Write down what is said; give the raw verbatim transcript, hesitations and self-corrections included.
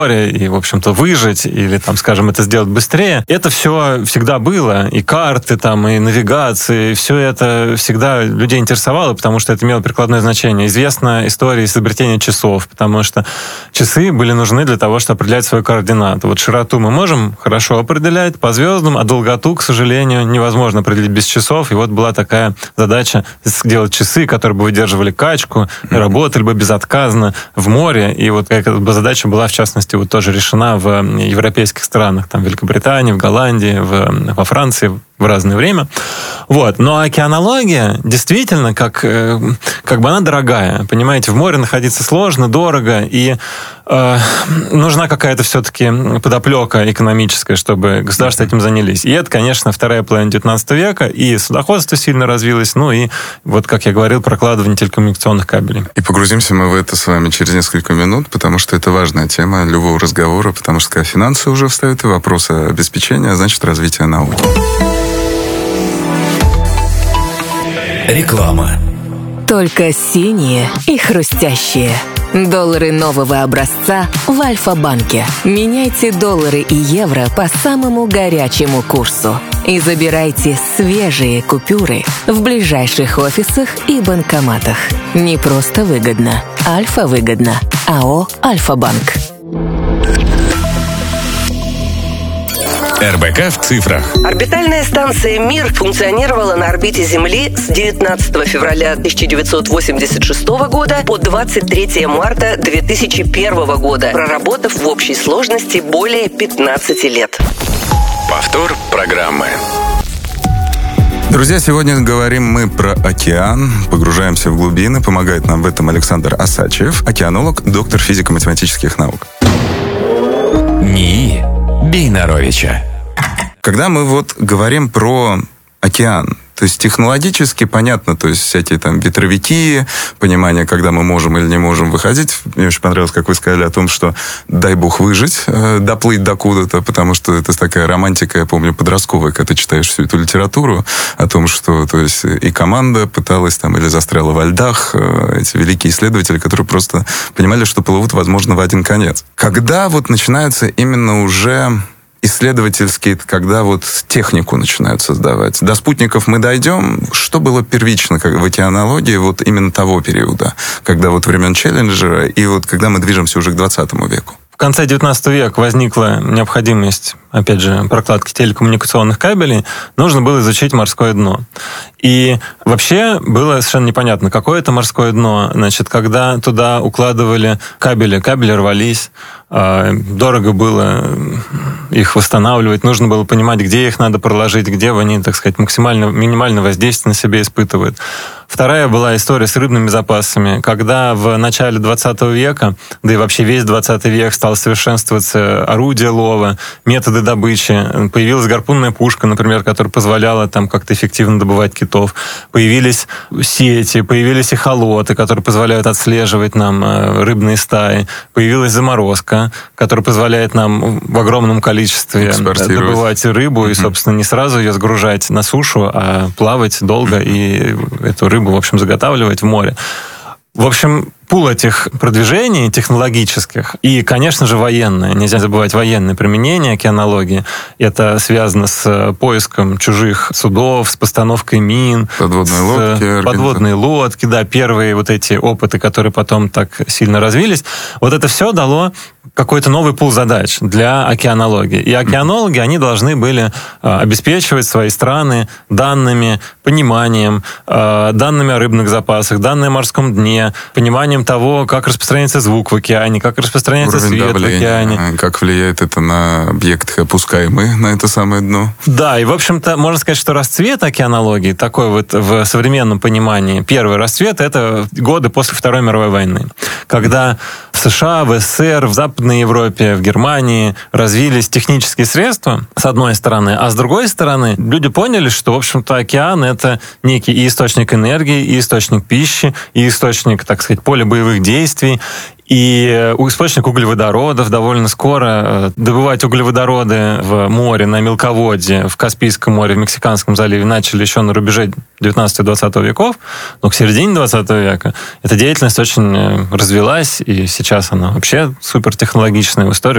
и, в общем-то, выжить или, там, скажем, это сделать быстрее. Это все всегда было. И карты, там, и навигации, все это всегда людей интересовало, потому что это имело прикладное значение. Известна история изобретения часов, потому что часы были нужны для того, чтобы определять свою координату. Вот широту мы можем хорошо определять по звездам, а долготу, к сожалению, невозможно определить без часов. И вот была такая задача сделать часы, которые бы выдерживали качку, и работали бы безотказно в море. И вот эта задача была, в частности, вот тоже решена в европейских странах, там, в Великобритании, в Голландии, в, во Франции, в разное время. Вот. Но океанология действительно, как, как бы она дорогая. Понимаете, в море находиться сложно, дорого, и э, нужна какая-то все-таки подоплека экономическая, чтобы государства этим занялись. И это, конечно, вторая половина девятнадцатого века, и судоходство сильно развилось, ну и, вот, как я говорил, прокладывание телекоммуникационных кабелей. И погрузимся мы в это с вами через несколько минут, потому что это важная тема любого разговора, потому что когда финансы уже встают и вопросы обеспечения, значит, развитие науки. Реклама. Только синие и хрустящие. Доллары нового образца в Альфа-банке. Меняйте доллары и евро по самому горячему курсу. И забирайте свежие купюры в ближайших офисах и банкоматах. Не просто выгодно. Альфа-выгодно. АО «Альфа-банк». эр бэ ка в цифрах. Орбитальная станция «Мир» функционировала на орбите Земли с девятнадцатого февраля тысяча девятьсот восемьдесят шестого года по двадцать третьего марта две тысячи первого года, проработав в общей сложности более пятнадцати лет. Повтор программы. Друзья, сегодня говорим мы про океан, погружаемся в глубины. Помогает нам в этом Александр Осадчев, океанолог, доктор физико-математических наук. НИИ Бейнаровича. Когда мы вот говорим про океан, то есть технологически понятно, то есть всякие там ветровики, понимание, когда мы можем или не можем выходить. Мне очень понравилось, как вы сказали о том, что дай бог выжить, э, доплыть докуда-то, потому что это такая романтика, я помню, подростковая, когда ты читаешь всю эту литературу о том, что то есть и команда пыталась там или застряла во льдах, э, эти великие исследователи, которые просто понимали, что плывут, возможно, в один конец. Когда вот начинаются именно уже исследовательские, когда вот технику начинают создавать. До спутников мы дойдем. Что было первично как в океанологии вот именно того периода, когда вот времен Челленджера, и вот когда мы движемся уже к двадцатому веку? В конце девятнадцатого века возникла необходимость, опять же, прокладки телекоммуникационных кабелей. Нужно было изучить морское дно. И вообще было совершенно непонятно, какое это морское дно. Значит, когда туда укладывали кабели, кабели рвались, дорого было их восстанавливать, нужно было понимать, где их надо проложить, где они, так сказать, максимально, минимальное воздействие на себя испытывают. Вторая была история с рыбными запасами. Когда в начале двадцатого века, да и вообще весь двадцатый век, стало совершенствоваться орудие лова, методы добычи, появилась гарпунная пушка, например, которая позволяла там как-то эффективно добывать китов, появились сети, появились эхолоты, которые позволяют отслеживать нам рыбные стаи, появилась заморозка, которая позволяет нам в огромном количестве добывать рыбу и, собственно, не сразу ее сгружать на сушу, а плавать долго и эту рыбу, в общем, заготавливать в море. В общем, пул этих продвижений технологических и, конечно же, военное. Нельзя забывать военное применение океанологии. Это связано с поиском чужих судов, с постановкой мин. Подводные лодки. Подводные лодки, да, первые вот эти опыты, которые потом так сильно развились. Вот это все дало какой-то новый пул задач для океанологии. И океанологи, они должны были обеспечивать свои страны данными, пониманием, данными о рыбных запасах, данными о морском дне, пониманием того, как распространяется звук в океане, как распространяется уровень свет давления, в океане. Как влияет это на объект, опускаемый на это самое дно. Да, и, в общем-то, можно сказать, что расцвет океанологии, такой вот в современном понимании, первый расцвет — это годы после Второй мировой войны, когда в США, в СССР, в Западной Европе, в Германии развились технические средства, с одной стороны, а с другой стороны, люди поняли, что, в общем-то, океан — это некий и источник энергии, и источник пищи, и источник, так сказать, поля боевых действий. И источник углеводородов довольно скоро. Добывать углеводороды в море, на мелководье, в Каспийском море, в Мексиканском заливе начали еще на рубеже девятнадцатого-двадцатого веков, но к середине двадцатого века эта деятельность очень развилась, и сейчас она вообще супертехнологичная в истории.